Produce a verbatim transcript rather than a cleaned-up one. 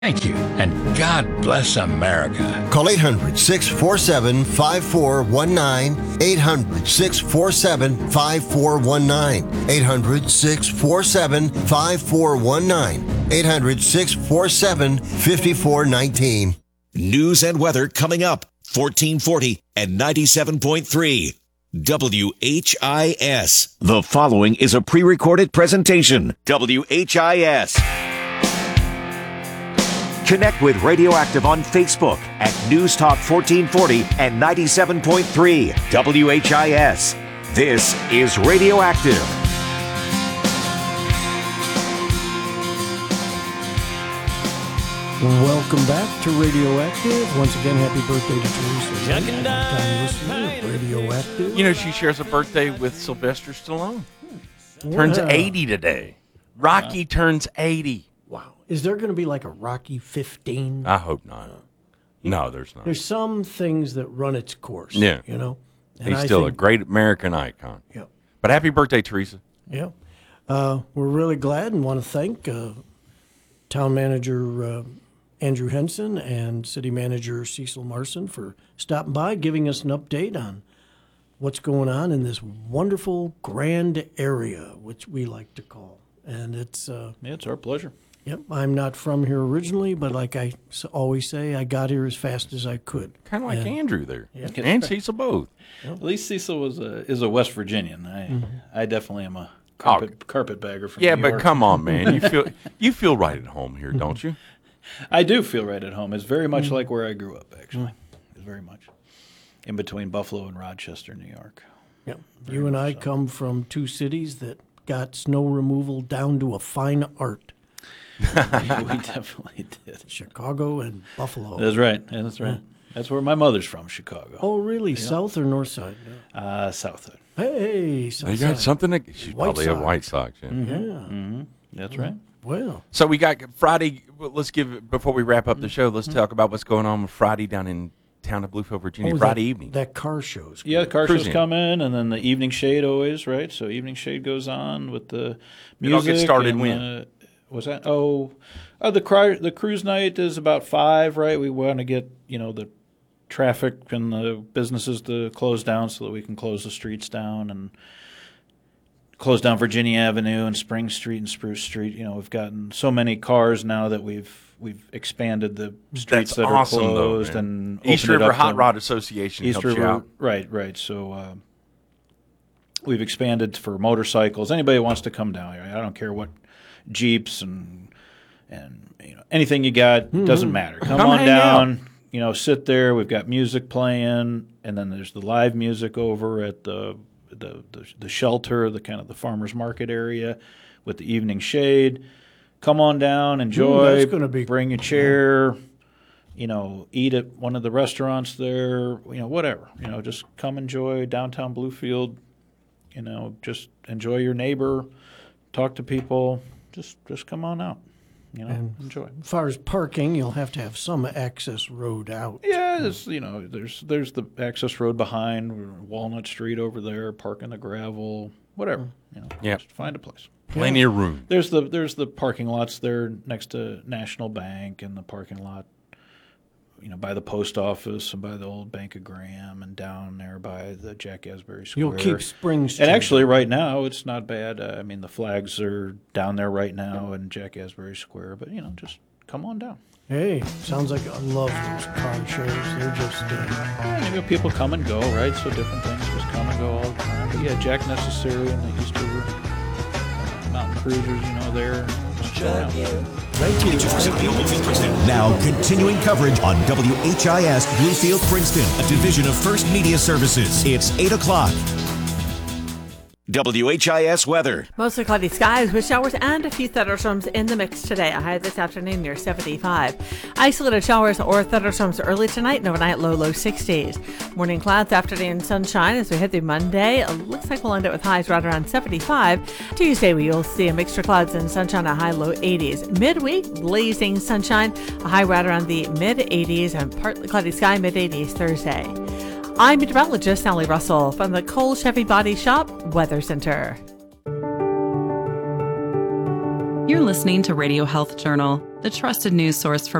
Thank you, and God bless America. Call eight hundred, six four seven, five four one nine, eight hundred, six four seven, five four one nine, eight hundred, six four seven, five four one nine, eight hundred, six four seven, five four one nine. News and weather coming up, fourteen forty and ninety-seven point three. W H I S. The following is a pre-recorded presentation. W H I S. Connect with Radioactive on Facebook at News Talk fourteen forty and ninety-seven point three W H I S. This is Radioactive. Welcome back to Radioactive. Once again, happy birthday to Teresa. Time listener, Radioactive. You know, she shares a birthday with Sylvester Stallone. Turns Wow. eighty today. Rocky wow. turns eighty. Wow. Is there going to be like a Rocky fifteen? I hope not. No, there's not. There's some things that run its course. Yeah. You know? And He's I still think, a great American icon. Yeah. But happy birthday, Teresa. Yeah. Uh, we're really glad and want to thank uh, Town Manager uh, Andrew Henson and City Manager Cecil Marson for stopping by, giving us an update on what's going on in this wonderful, grand area, which we like to call. And it's... Uh, yeah, it's our pleasure. Yep, I'm not from here originally, but like I always say, I got here as fast as I could. Kind of like and, Andrew there, yeah. and Cecil both. Yep. At least Cecil was a, is a West Virginian. I mm-hmm. I definitely am a carpet, oh. carpetbagger from yeah, New York. but come on, man, you feel you feel right at home here, don't you? I do feel right at home. It's very much mm-hmm. like where I grew up, actually. Mm-hmm. It's very much in between Buffalo and Rochester, New York. Yep. You and I so. come from two cities that got snow removal down to a fine art. We definitely did. Chicago and Buffalo. That's right. Yeah, that's right. That's where my mother's from, Chicago. Oh, really? Yeah. South or north side? Yeah. Uh, south side. Hey, south they got side. something. To, she's White probably Sox. a White Sox. Yeah. Mm-hmm. yeah. Mm-hmm. That's mm-hmm. right. Well. So we got Friday. Let's give, before we wrap up the show, let's mm-hmm. talk about what's going on with Friday down in town of Bluefield, Virginia, oh, Friday that, evening. That car show's Yeah, car Cruising. shows come in, and then the evening shade always, right? So evening shade goes on with the music. It all gets started and, when? Uh, what's that? Oh, oh the, cri- the cruise night is about five, right? We want to get, you know, the traffic and the businesses to close down so that we can close the streets down and close down Virginia Avenue and Spring Street and Spruce Street. You know, we've gotten so many cars now that we've we've expanded the streets That's that awesome, are closed though, and East opened it River up Hot to, Rod Association East helps River, you out. Right, right. So uh, we've expanded for motorcycles. Anybody who wants to come down here, I don't care what Jeeps and and you know anything you got, mm-hmm. doesn't matter. Come, come on down. Out. You know, sit there. We've got music playing, and then there's the live music over at the the the, the shelter, the kind of the farmers market area with the evening shade. Come on down, enjoy. Mm, that's gonna be bring a chair. You know, eat at one of the restaurants there. You know, whatever. You know, just come enjoy downtown Bluefield. You know, just enjoy your neighbor. Talk to people. Just just come on out. You know, and enjoy. As far as parking, you'll have to have some access road out. Yeah, there's, you know, there's there's the access road behind Walnut Street over there. Park in the gravel, whatever. You know, yeah, just find a place. Plenty yeah. of room. There's the there's the parking lots there next to National Bank and the parking lot, you know, by the post office and by the old Bank of Graham and down there by the Jack Asbury Square. You'll keep Spring Street. And actually, right now, it's not bad. Uh, I mean, the flags are down there right now in Jack Asbury Square. But, you know, just come on down. Hey, sounds like I love those car shows. They're just... Uh... Yeah, you know, people come and go, right? So different things just come and go all the time. But, yeah, Jack Necessary and the East River uh, Mountain Cruisers, you know, there. Just chill out. Thank you. Now, continuing coverage on W H I S Bluefield, Princeton, a division of First Media Services. It's eight o'clock. W H I S weather. Mostly cloudy skies with showers and a few thunderstorms in the mix today. A high this afternoon near seventy-five. Isolated showers or thunderstorms early tonight and overnight low, low sixties. Morning clouds, afternoon sunshine as we head through Monday. It looks like we'll end up with highs right around seventy-five. Tuesday we will see a mixture of clouds and sunshine, a high low eighties. Midweek, blazing sunshine, a high right around the mid eighties and partly cloudy sky, mid eighties Thursday. I'm meteorologist Sally Russell from the Cole Chevy Body Shop Weather Center. You're listening to Radio Health Journal, the trusted news source for